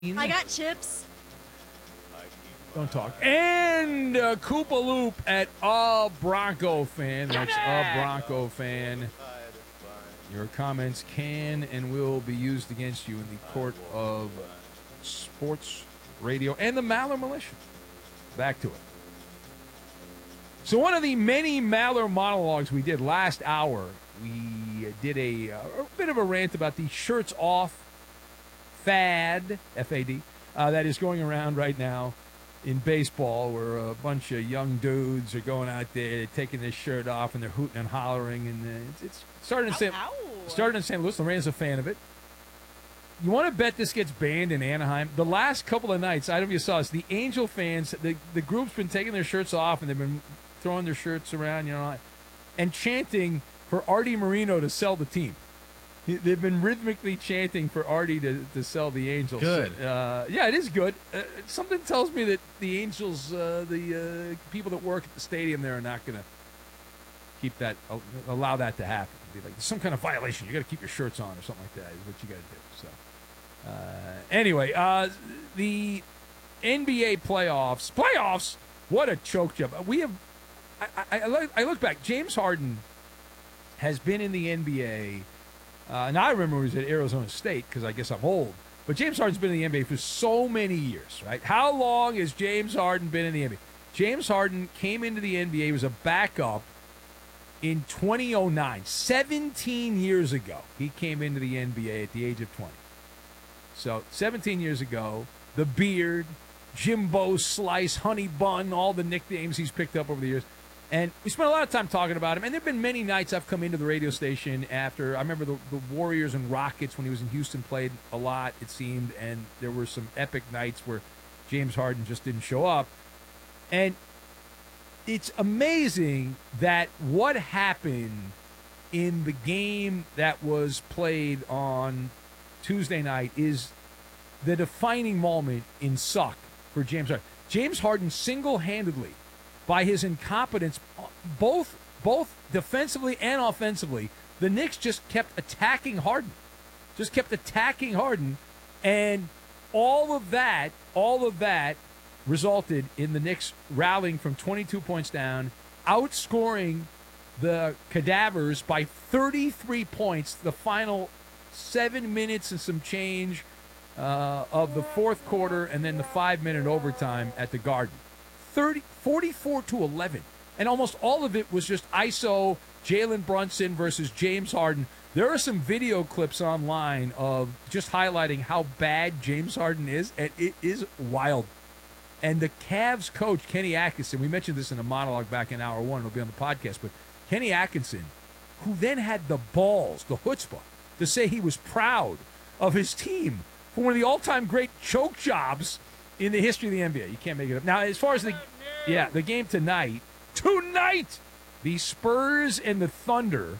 I got chips. Don't talk. And Koopa Loop at a Bronco fan. That's a Bronco fan. Your comments can and will be used against you in the court of sports radio and the Maller Militia. Back to it. So one of the many Maller monologues we did last hour, we did a bit of a rant about the shirts off fad, F-A-D, that is going around right now in baseball, where a bunch of young dudes are going out there taking their shirt off and they're hooting and hollering, and it's starting in St. Louis. Lorena's a fan of it. You want to bet this gets banned in Anaheim? The last couple of nights, I don't know if you saw this, the Angel fans, the group's been taking their shirts off and they've been throwing their shirts around, and chanting for Artie Moreno to sell the team. They've been rhythmically chanting for Artie to sell the Angels. Good. Yeah, it is good. Something tells me that the Angels, the people that work at the stadium there are not going to allow that to happen. Be like, there's some kind of violation. You got to keep your shirts on or something like that is what you got to do. So, anyway, the NBA playoffs, what a choke job. We have, I look back, James Harden has been in the NBA. And I remember he was at Arizona State because I guess I'm old. But James Harden's been in the NBA for so many years, right? How long has James Harden been in the NBA? James Harden came into the NBA, he was a backup in 2009. 17 years ago, he came into the NBA at the age of 20. So 17 years ago, the beard, Jimbo Slice, Honey Bun, all the nicknames he's picked up over the years. And we spent a lot of time talking about him. And there have been many nights I've come into the radio station after. I remember the Warriors and Rockets when he was in Houston played a lot, it seemed. And there were some epic nights where James Harden just didn't show up. And it's amazing that what happened in the game that was played on Tuesday night is the defining moment in suck for James Harden. James Harden single-handedly, by his incompetence, both defensively and offensively, the Knicks just kept attacking Harden. And all of that resulted in the Knicks rallying from 22 points down, outscoring the Cadavers by 33 points the final 7 minutes and some change of the fourth quarter, and then the 5-minute overtime at the Garden. 44-11. And almost all of it was just ISO, Jalen Brunson versus James Harden. There are some video clips online of just highlighting how bad James Harden is, and it is wild. And the Cavs coach, Kenny Atkinson, we mentioned this in a monologue back in hour one, it'll be on the podcast, but Kenny Atkinson, who then had the balls, the chutzpah, to say he was proud of his team for one of the all-time great choke jobs in the history of the NBA. You can't make it up. Now, as far as the game tonight, the Spurs and the Thunder,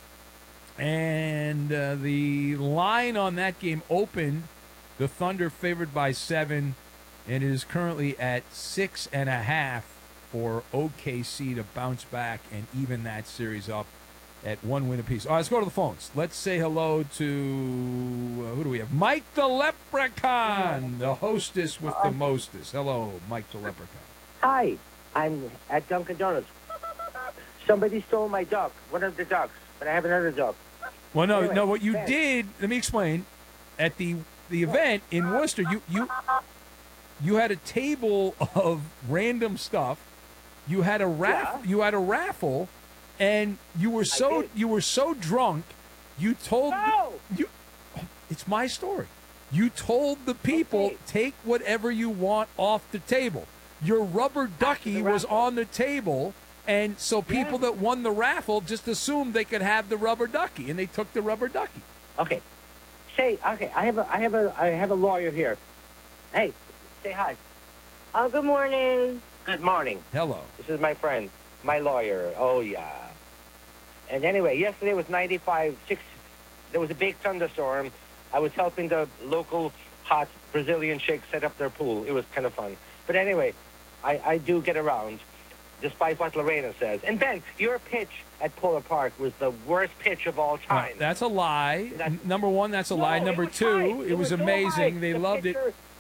and the line on that game opened, the Thunder favored by 7, and it is currently at 6.5 for OKC to bounce back and even that series up at 1 win apiece. All right, let's go to the phones. Let's say hello to, who do we have? Mike the Leprechaun, the hostess with the mostest. Hello, Mike the Leprechaun. Hi, I'm at Dunkin' Donuts. Somebody stole my duck, one of the ducks, but I have another duck. Well, no, Anyway, no. What you did? Let me explain. At the event in Worcester, you had a table of random stuff. You had a raffle, and you were so drunk. You told it's my story. You told the people, take whatever you want off the table. Your rubber ducky was on the table, and so people that won the raffle just assumed they could have the rubber ducky, and they took the rubber ducky. Okay. I have a lawyer here. Hey, say hi. Oh, good morning. Good morning. Hello. This is my friend, my lawyer. Oh, yeah. And anyway, yesterday was 95.6. There was a big thunderstorm. I was helping the local hot Brazilian chicks set up their pool. It was kind of fun. But anyway, I do get around, despite what Lorena says. And Ben, your pitch at Polar Park was the worst pitch of all time. That's a lie. Number one, that's a lie. Number two, it was amazing. They loved it.